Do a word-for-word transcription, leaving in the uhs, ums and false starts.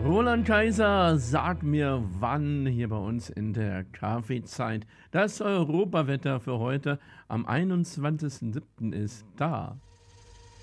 Roland Kaiser, sag mir wann hier bei uns in der Kaffeezeit das Europawetter für heute am einundzwanzigsten siebten ist da.